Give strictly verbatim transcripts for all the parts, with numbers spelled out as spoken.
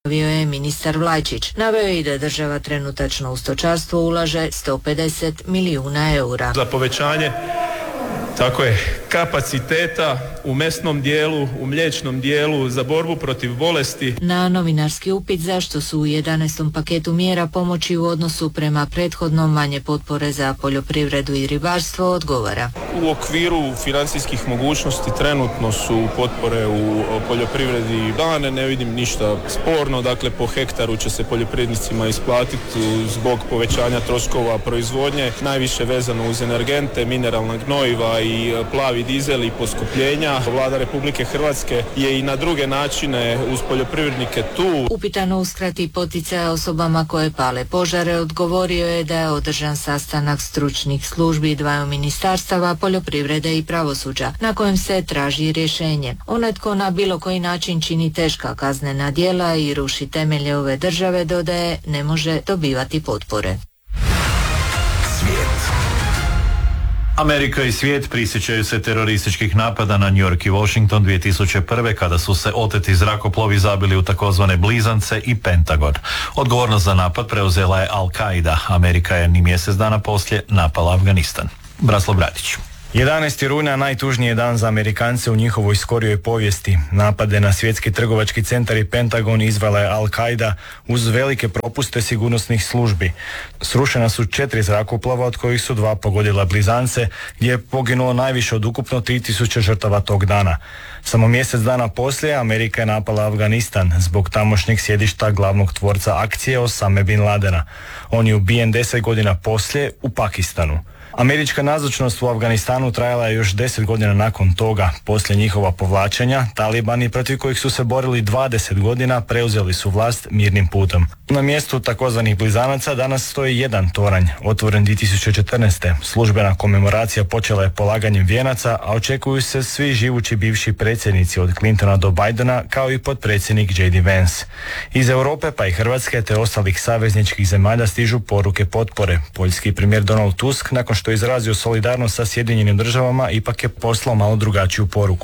Bio je ministar Vlajčić. Naveo je i da država trenutačno u stočarstvo ulaže sto pedeset milijuna eura. Za povećanje tako je kapaciteta u mesnom dijelu, u mliječnom dijelu, za borbu protiv bolesti. Na novinarski upit zašto su u jedanaestom paketu mjera pomoći u odnosu prema prethodnom manje potpore za poljoprivredu i ribarstvo odgovara. U okviru financijskih mogućnosti trenutno su potpore u poljoprivredi dane, ne vidim ništa sporno, dakle po hektaru će se poljoprivrednicima isplatiti zbog povećanja troškova proizvodnje, najviše vezano uz energente, mineralna gnojiva i plavi dizel i poskupljenja. Vlada Republike Hrvatske je i na druge načine uz poljoprivrednike tu. Upitano uskrati poticaja osobama koje pale požare, odgovorio je da je održan sastanak stručnih službi dvaju ministarstava, poljoprivrede i pravosuđa, na kojem se traži rješenje. Onaj tko na bilo koji način čini teška kaznena djela i ruši temelje ove države, dodaje, ne može dobivati potpore. Svijet. Amerika i svijet prisjećaju se terorističkih napada na New York i Washington dvije tisuće prve kada su se oteti zrakoplovi zabili u takozvane blizance i Pentagon. Odgovornost za napad preuzela je Al-Qaida. Amerika je ni mjesec dana poslije napala Afganistan. Braslo Bratić. jedanaesti rujna najtužniji je dan za Amerikance u njihovoj skorijoj povijesti. Napade na svjetski trgovački centar i Pentagon izvela je Al-Qaida uz velike propuste sigurnosnih službi. Srušena su četiri zrakoplova, od kojih su dva pogodila blizance, gdje je poginulo najviše od ukupno tri tisuće žrtava tog dana. Samo mjesec dana poslije Amerika je napala Afganistan zbog tamošnjeg sjedišta glavnog tvorca akcije Osame Bin Ladena. On je ubijen deset godina poslije u Pakistanu. Američka nazočnost u Afganistanu trajala je još deset godina nakon toga. Poslije njihova povlačenja, talibani protiv kojih su se borili dvadeset godina preuzeli su vlast mirnim putem. Na mjestu takozvanih blizanaca danas stoji jedan toranj, otvoren dvije tisuće četrnaeste. Službena komemoracija počela je polaganjem vijenaca, a očekuju se svi živući bivši predsjednici od Clintona do Bidena, kao i potpredsjednik J D Vance. Iz Europe pa i Hrvatske te ostalih savezničkih zemalja stižu poruke potpore. Poljski premijer Donald Tusk, nakon što je izrazio solidarnost sa Sjedinjenim državama, ipak je poslao malo drugačiju poruku.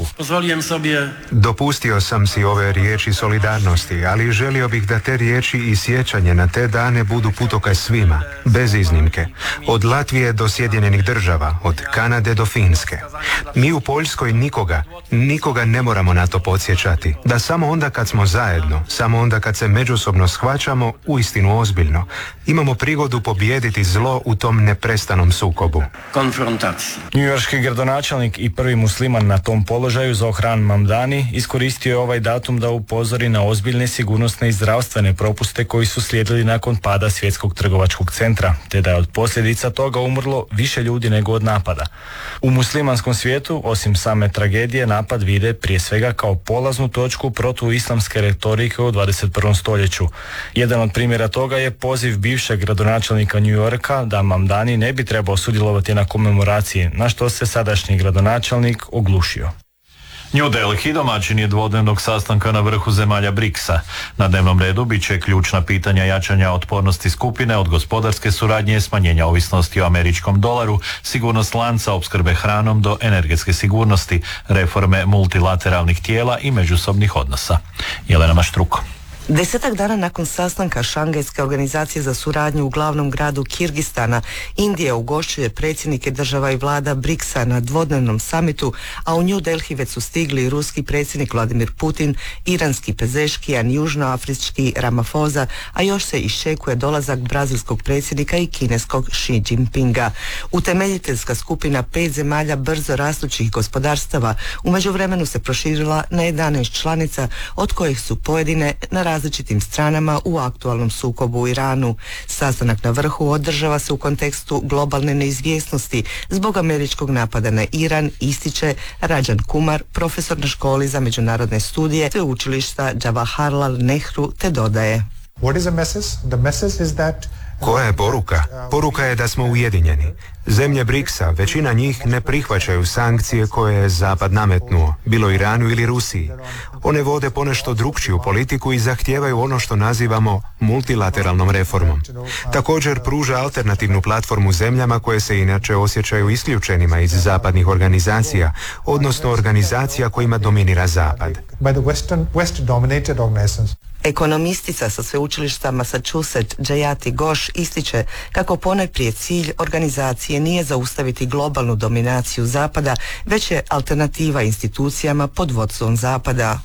Dopustio sam si ove riječi solidarnosti, ali želio bih da te riječi i sjećanje na te dane budu putokaz svima, bez iznimke. Od Latvije do Sjedinjenih država, od Kanade do Finske. Mi u Poljskoj nikoga, nikoga ne moramo na to podsjećati. Da samo onda kad smo zajedno, samo onda kad se međusobno shvaćamo, uistinu ozbiljno, imamo prigodu pobijediti zlo u tom neprestanom sukobu. Njujorški gradonačelnik i prvi musliman na tom položaju, Zohran Mamdani, iskoristio je ovaj datum da upozori na ozbiljne sigurnosne i zdravstvene propuste koji su slijedili nakon pada svjetskog trgovačkog centra, te da je od posljedica toga umrlo više ljudi nego od napada. U muslimanskom svijetu, osim same tragedije, napad vide prije svega kao polaznu točku protuislamske retorike u dvadeset prvom stoljeću. Jedan od primjera toga je poziv bivšeg gradonačelnika New Yorka da Mamdani ne bi trebao sudjelovati na komemoraciji, na što se sadašnji gradonačelnik oglušio. New Delhi domaćin je dvodnevnog sastanka na vrhu zemalja briksa. Na dnevnom redu bit će ključna pitanja jačanja otpornosti skupine, od gospodarske suradnje, smanjenja ovisnosti o američkom dolaru, sigurnost lanca opskrbe hranom do energetske sigurnosti, reforme multilateralnih tijela i međusobnih odnosa. Jelena Maštruko. Desetak dana nakon sastanka Šangajske organizacije za suradnju u glavnom gradu Kirgistana, Indija ugošćuje predsjednike država i vlada briksa na dvodnevnom samitu, a u New Delhi već su stigli ruski predsjednik Vladimir Putin, iranski Pezeškijan, južnoafrički Ramaphosa, a još se iščekuje dolazak brazilskog predsjednika i kineskog Xi Jinpinga. Utemeljiteljska skupina pet zemalja brzo rastućih gospodarstava u međuvremenu se proširila na jedanaest članica, od kojih su pojedine na različitim stranama u aktualnom sukobu u Iranu. Sastanak na vrhu održava se u kontekstu globalne neizvjesnosti zbog američkog napada na Iran, ističe Rajan Kumar, profesor na školi za međunarodne studije sveučilišta Jawaharlal Nehru, te dodaje: What is the message? The message is that Koja je poruka? Poruka je da smo ujedinjeni. Zemlje briksa, većina njih ne prihvaćaju sankcije koje je Zapad nametnuo, bilo Iranu ili Rusiji. One vode ponešto drukčiju politiku i zahtijevaju ono što nazivamo multilateralnom reformom. Također pruža alternativnu platformu zemljama koje se inače osjećaju isključenima iz zapadnih organizacija, odnosno organizacija kojima dominira Zapad. Ekonomistica sa sveučilišta Massachusetts Jayati Ghosh ističe kako ponajprije cilj organizacije nije zaustaviti globalnu dominaciju Zapada, već je alternativa institucijama pod vodstvom Zapada.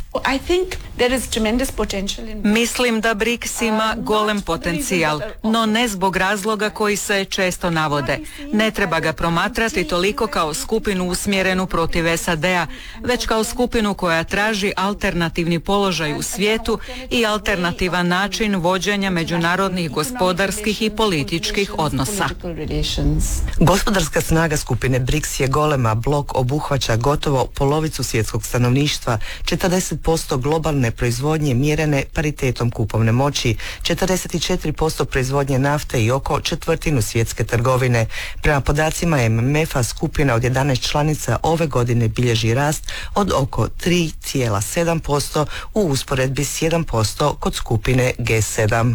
Mislim da BRICS ima golem potencijal, no ne zbog razloga koji se često navode. Ne treba ga promatrati toliko kao skupinu usmjerenu protiv S A D-a, već kao skupinu koja traži alternativni položaj u svijetu i alternativan način vođenja međunarodnih gospodarskih i političkih odnosa. Gospodarska snaga skupine BRICS je golema, blok obuhvaća gotovo polovicu svjetskog stanovništva, četrdeset posto globalne proizvodnje mjerene paritetom kupovne moći, četrdeset četiri posto proizvodnje nafte i oko četvrtinu svjetske trgovine. Prema podacima M M F-a skupina od jedanaest članica ove godine bilježi rast od oko tri zarez sedam posto u usporedbi s jedan posto kod skupine G sedam.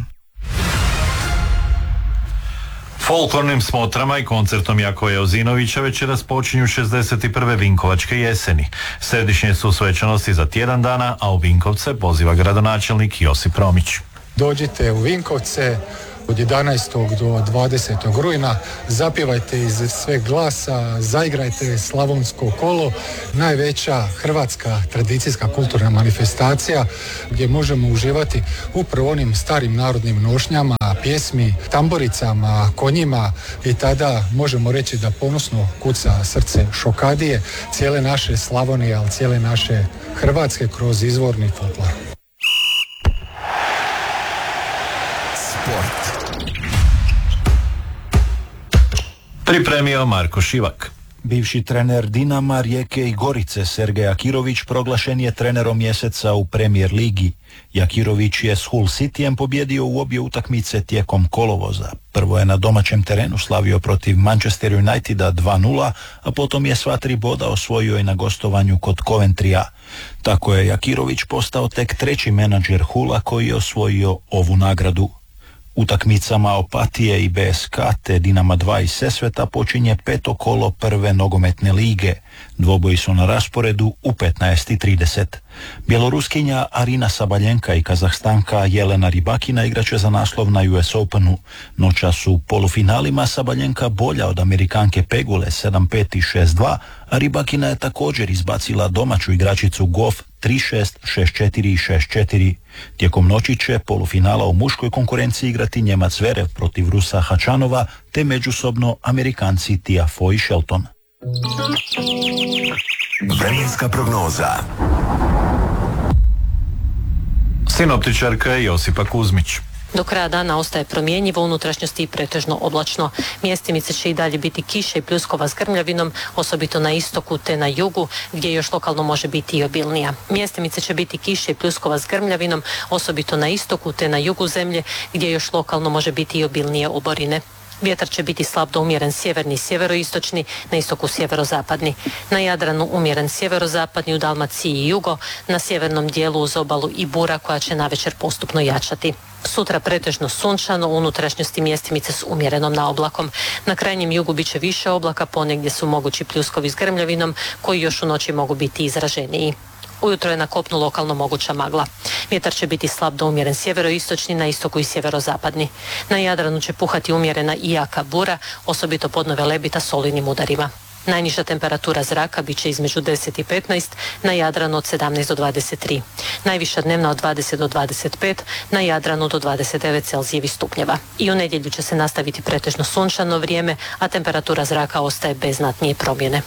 Folklornim smotrama i koncertom Jakoja Ozinovića večeras počinju šezdeset prve Vinkovačke jeseni. Središnje su svečanosti za tjedan dana, a u Vinkovce poziva gradonačelnik Josip Romić. Dođite u Vinkovce od jedanaestog do dvadesetog rujna, zapjevajte iz sveg glasa, zaigrajte Slavonsko kolo, najveća hrvatska tradicijska kulturna manifestacija gdje možemo uživati upravo onim starim narodnim nošnjama, pjesmi, tamburicama, konjima i tada možemo reći da ponosno kuca srce šokadije cijele naše Slavonije, ali cijele naše Hrvatske kroz izvorni folklor. Pripremio Marko Šivak. Bivši trener Dinama, Rijeke i Gorice Sergej Akirović proglašen je trenerom mjeseca u Premier ligi. Jakirović je s Hull Cityjem pobjedio u obje utakmice tijekom kolovoza. Prvo je na domaćem terenu slavio protiv Manchester Uniteda dva nula, a potom je sva tri boda osvojio i na gostovanju kod Coventrya. Tako je Jakirović postao tek treći menadžer Hulla koji je osvojio ovu nagradu. Utakmicama Opatije i B S K te Dinama dva iz Sesveta počinje peto kolo prve nogometne lige. Dvoboji su na rasporedu u petnaest i trideset. Bjeloruskinja Arina Sabaljenka i Kazahstanka Jelena Rybakina igraće za naslov na U S Openu. Noćas u polufinalima Sabaljenka bolja od Amerikanke Pegule sedam pet i šest dva, a Rybakina je također izbacila domaću igračicu Goff tri šest, šest četiri i šest četiri. Tijekom noći će polufinala u muškoj konkurenciji igrati Njemac Zverev protiv Rusa Hačanova te međusobno Amerikanci Tiafoe i Shelton. Vremenska prognoza. Sinoptičarka je Josipa Kuzmić. Do kraja dana ostaje promjenjivo, unutrašnjosti i pretežno oblačno. Mjestimice će i dalje biti kiše i pljuskova s grmljavinom, osobito na istoku te na jugu, gdje još lokalno može biti i obilnija. Mjestimice će biti kiše i pljuskova s grmljavinom, osobito na istoku te na jugu zemlje, gdje još lokalno može biti i obilnije oborine. Vjetar će biti slab do umjeren sjeverni i sjeveroistočni, na istoku sjeverozapadni. Na Jadranu umjeren sjeverozapadni, u Dalmaciji i jugo, na sjevernom dijelu uz obalu i bura koja će navečer postupno jačati. Sutra pretežno sunčano, u unutrašnjosti mjestimice s umjerenom naoblakom. Na krajnjem jugu bit će više oblaka, ponegdje su mogući pljuskovi s grmljavinom koji još u noći mogu biti izraženiji. Ujutro je na kopnu lokalno moguća magla. Vjetar će biti slab do umjeren sjeveroistočni, na istoku i sjeverozapadni. Na Jadranu će puhati umjerena i jaka bura, osobito podnove Lebita s olujnim udarima. Najniža temperatura zraka bit će između deset i petnaest, na Jadranu od sedamnaest do dvadeset tri. Najviša dnevna od dvadeset do dvadeset pet, na Jadranu do dvadeset devet Celzijevih stupnjeva. I u nedjelju će se nastaviti pretežno sunčano vrijeme, a temperatura zraka ostaje bez znatnije promjene.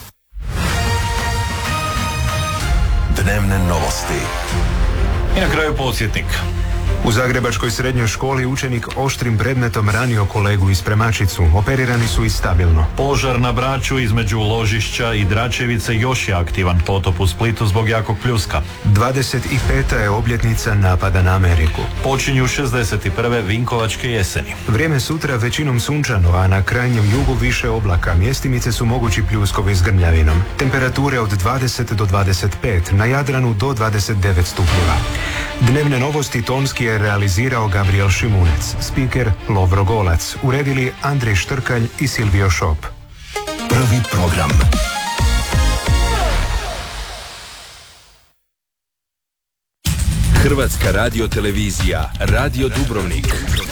Dnevne novosti. I na kraju podsjetnik. U zagrebačkoj srednjoj školi učenik oštrim predmetom ranio kolegu i spremačicu. Operirani su i stabilno. Požar na Braču između Ložišća i Dračevice još je aktivan. Potop u Splitu zbog jakog pljuska. dvadeset peta je obljetnica napada na Ameriku. Počinju šezdeset prve Vinkovačke jeseni. Vrijeme sutra većinom sunčano, a na krajnjem jugu više oblaka. Mjestimice su mogući pljuskovi s grmljavinom. Temperature od dvadeset do dvadeset pet, na Jadranu do dvadeset devet stupnjeva. Dnevne novosti tonski je realizirao Gabriel Šimunec, spiker Lovro Golac, uredili Andrej Štrkalj i Silvio Šop. Prvi program. Hrvatska radiotelevizija, Radio Dubrovnik.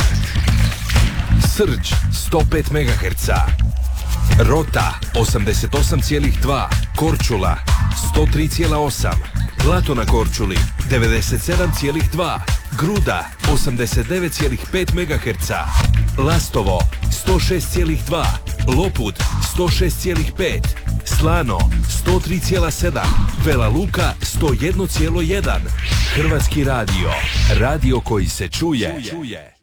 Srđ sto pet megaherca. Rota osamdeset osam zarez dva, Korčula sto tri zarez osam, Blato na Korčuli devedeset sedam zarez dva, Gruda osamdeset devet zarez pet megaherca, Lastovo sto šest zarez dva, Lopud sto šest zarez pet, Slano sto tri zarez sedam, Vela Luka sto jedan zarez jedan. Hrvatski radio, radio koji se čuje.